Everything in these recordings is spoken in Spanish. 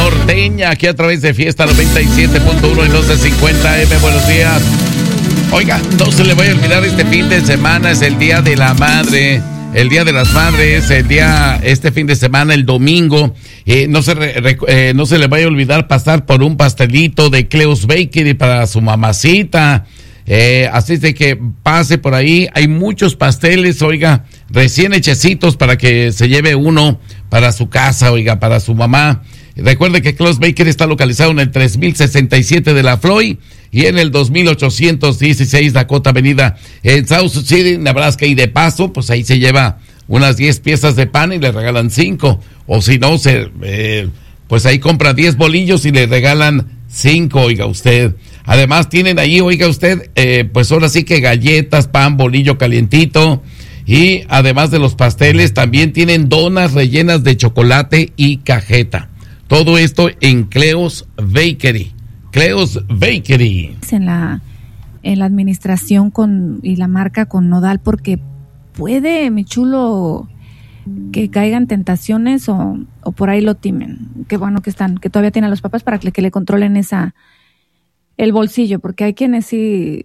norteña, aquí a través de Fiesta 97.1 y 1250 M. Buenos días. Oiga, no se le vaya a olvidar, este fin de semana es el Día de la Madre, el Día de las Madres, este fin de semana, el domingo. No se le vaya a olvidar pasar por un pastelito de Cleo's Bakery para su mamacita. Así de que pase por ahí, hay muchos pasteles, oiga, recién hechecitos para que se lleve uno para su casa, oiga, para su mamá. Recuerde que Cleo's Bakery está localizado en el 3067 de la Floyd y en el 2816 Dakota Avenida en South City, Nebraska. Y de paso, pues ahí se lleva unas 10 piezas de pan y le regalan 5. O si no, pues ahí compra 10 bolillos y le regalan 5, oiga usted. Además tienen ahí, oiga usted, pues ahora sí que galletas, pan, bolillo calientito. Y además de los pasteles, también tienen donas rellenas de chocolate y cajeta. Todo esto en Cleo's Bakery. Cleo's Bakery. En la administración y la marca con Nodal, porque puede, mi chulo, que caigan tentaciones o por ahí lo timen. Qué bueno que todavía tienen a los papás para que le controlen el bolsillo, porque hay quienes sí,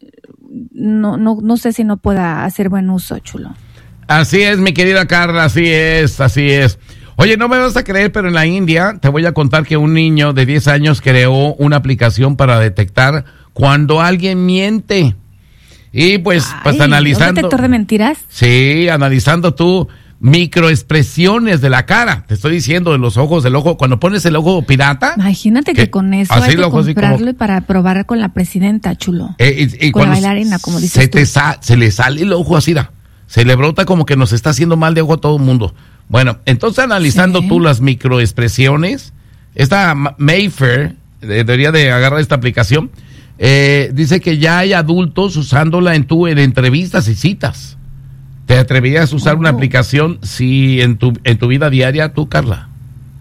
no sé si no pueda hacer buen uso, chulo. Así es, mi querida Carla, así es. Oye, no me vas a creer, pero en la India te voy a contar que un niño de 10 años creó una aplicación para detectar cuando alguien miente. Y pues analizando... ¿Un detector de mentiras? Sí, analizando tú microexpresiones de la cara. Te estoy diciendo, de los ojos, del ojo. Cuando pones el ojo pirata... Imagínate que con eso hay que comprarlo para probar con la presidenta, chulo. Y con la bailarina, como dices tú. Se le sale el ojo así, se le brota como que nos está haciendo mal de ojo a todo el mundo. Bueno, entonces analizando tú las microexpresiones, esta Mayfair debería de agarrar esta aplicación. Dice que ya hay adultos usándola en entrevistas y citas. ¿Te atreverías a usar una aplicación en tu vida diaria, tú, Carla?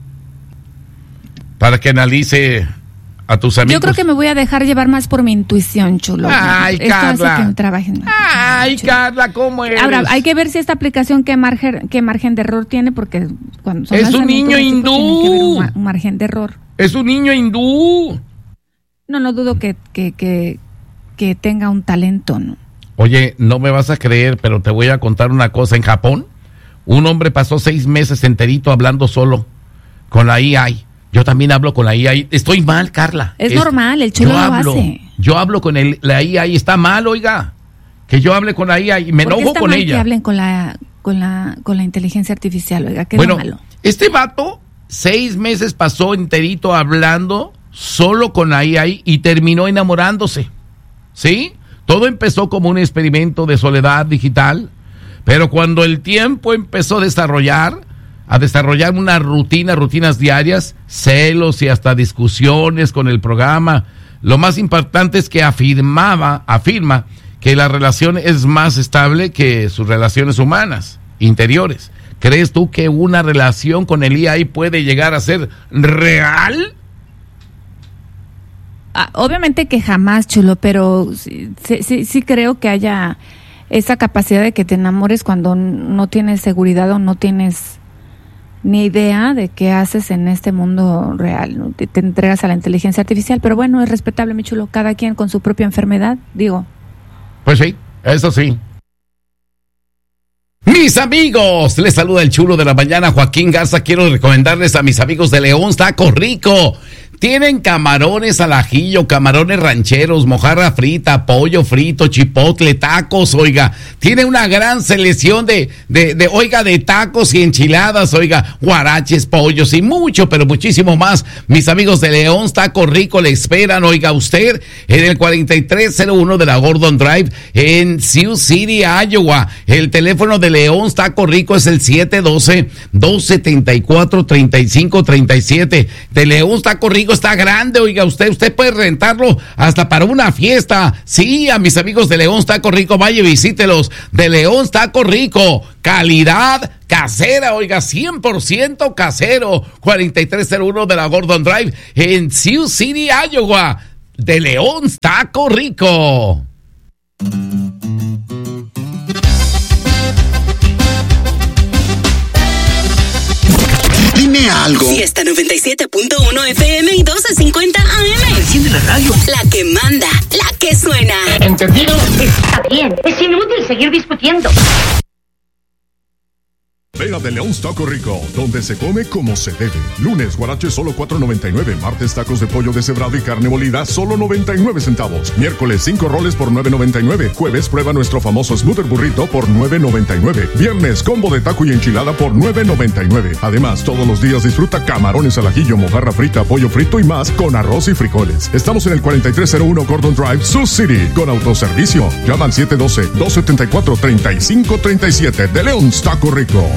Para que analice a tus amigos. Yo creo que me voy a dejar llevar más por mi intuición, chulo. Ay, Carla. Hace que trabajen más. Ay, chulo. Carla, ¿cómo eres? Ahora, hay que ver si esta aplicación qué margen de error tiene, porque cuando son es un niño hindú. Tiene que haber un margen de error. Es un niño hindú. No dudo que tenga un talento, ¿no? Oye, no me vas a creer, pero te voy a contar una cosa. En Japón, un hombre pasó 6 meses enterito hablando solo con la AI. Yo también hablo con la AI. Estoy mal, Carla. Es normal, el chulo lo hace. Yo hablo con la AI. Está mal, oiga. Que yo hable con la AI y me enojo con ella. Que hablen con la inteligencia artificial, oiga. ¿Qué bueno, es malo? Este vato 6 meses pasó enterito hablando solo con la AI y terminó enamorándose. ¿Sí? Todo empezó como un experimento de soledad digital, pero cuando el tiempo empezó a desarrollar rutinas diarias, celos y hasta discusiones con el programa, lo más importante es que afirma que la relación es más estable que sus relaciones humanas, interiores. ¿Crees tú que una relación con el AI puede llegar a ser real? Obviamente que jamás, chulo, pero sí creo que haya esa capacidad de que te enamores cuando no tienes seguridad o no tienes ni idea de qué haces en este mundo real, ¿no? Te entregas a la inteligencia artificial, pero bueno, es respetable, mi chulo, cada quien con su propia enfermedad, digo. Pues sí, eso sí. Mis amigos, les saluda el chulo de la mañana, Joaquín Garza. Quiero recomendarles a mis amigos de León Taco Rico. Tienen camarones al ajillo, camarones rancheros, mojarra frita, pollo frito, chipotle, tacos, oiga. Tiene una gran selección de tacos y enchiladas, oiga, guaraches, pollos y mucho, pero muchísimo más. Mis amigos de León Taco Rico le esperan, oiga, usted en el 4301 de la Gordon Drive en Sioux City, Iowa. El teléfono de León Taco Rico es el 712-274-3537. De León Taco Rico está grande, oiga, usted puede rentarlo hasta para una fiesta. Sí, a mis amigos de León Taco Rico, vaya y visítelos. De León Taco Rico, calidad casera, oiga, 100% casero. 4301 de la Gordon Drive en Sioux City, Iowa. De León Taco Rico. Dime algo. Fiesta 97.1 FM y 1250 AM. Enciende la radio. La que manda, la que suena. ¿Entendido? Está bien, es inútil seguir discutiendo. Vela de León Taco Rico, donde se come como se debe. Lunes, guarache solo $4.99. Martes, tacos de pollo deshebrado y carne molida, solo 99 centavos. Miércoles, 5 roles por $9.99. Jueves, prueba nuestro famoso Smoother Burrito por $9.99. Viernes, combo de taco y enchilada por $9.99. Además, todos los días disfruta camarones al ajillo, mojarra frita, pollo frito y más con arroz y frijoles. Estamos en el 4301 Gordon Drive, Sioux City, con autoservicio. Llama al 712-274-3537 de León Taco Rico.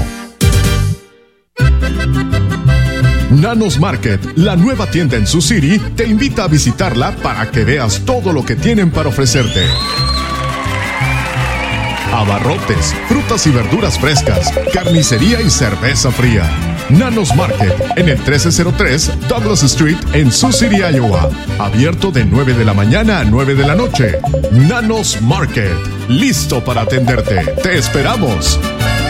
Nanos Market, la nueva tienda en Sioux City, te invita a visitarla para que veas todo lo que tienen para ofrecerte. Abarrotes, frutas y verduras frescas, carnicería y cerveza fría. Nanos Market, en el 1303 Douglas Street, en Sioux City, Iowa. Abierto de 9 de la mañana a 9 de la noche. Nanos Market, listo para atenderte. ¡Te esperamos!